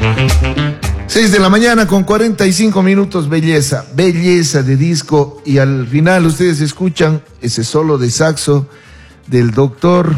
6 de la mañana con 45 minutos, belleza de disco. Y al final ustedes escuchan ese solo de saxo del doctor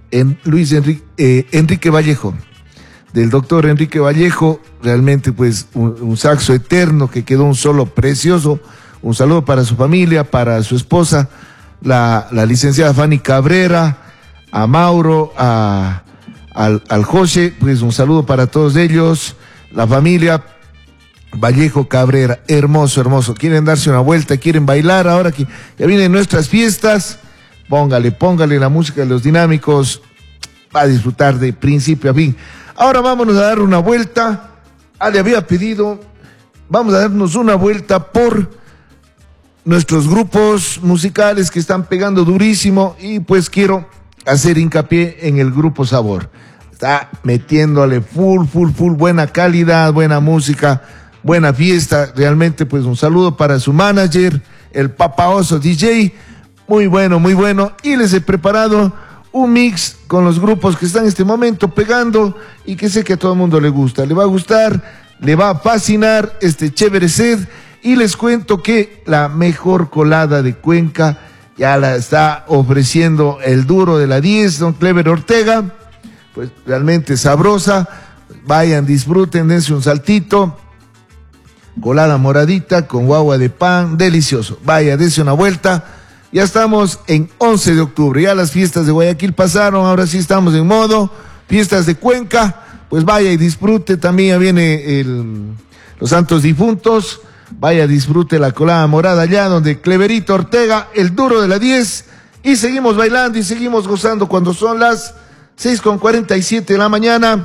Enrique Vallejo. Del doctor Enrique Vallejo, realmente pues un saxo eterno que quedó un solo precioso. Un saludo para su familia, para su esposa, la licenciada Fanny Cabrera, a Mauro, al José, pues un saludo para todos ellos, la familia Vallejo Cabrera, hermoso, hermoso. Quieren darse una vuelta, quieren bailar, ahora que ya vienen nuestras fiestas, póngale la música de los dinámicos, va a disfrutar de principio a fin. Ahora vámonos a dar una vuelta, le había pedido, vamos a darnos una vuelta por nuestros grupos musicales que están pegando durísimo y pues quiero hacer hincapié en el Grupo Sabor. Está metiéndole full, buena calidad, buena música, buena fiesta. Realmente pues un saludo para su manager, el Papa Oso DJ, muy bueno. Y les he preparado un mix con los grupos que están en este momento pegando y que sé que a todo el mundo le gusta. Le va a gustar, le va a fascinar este chévere set. Y les cuento que la mejor colada de Cuenca ya la está ofreciendo el duro de la 10, don Clever Ortega. Pues realmente sabrosa. Vayan, disfruten, dense un saltito. Colada moradita con guagua de pan, delicioso. Vaya, dense una vuelta. Ya estamos en 11 de octubre. Ya las fiestas de Guayaquil pasaron. Ahora sí estamos en modo fiestas de Cuenca. Pues vaya y disfrute. También ya viene los Santos Difuntos. Vaya, disfrute la colada morada allá donde Cleverito Ortega, el duro de la 10. Y seguimos bailando y seguimos gozando cuando son las 6:47 de la mañana.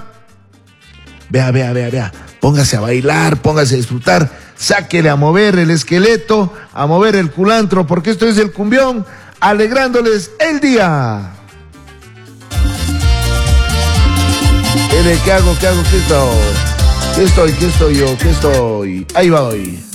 Vea. Póngase a bailar, póngase a disfrutar. Sáquele a mover el esqueleto, a mover el culantro, porque esto es el cumbión, alegrándoles el día. ¿Qué hago? ¿Qué estoy? ¿Qué estoy yo? Ahí va hoy.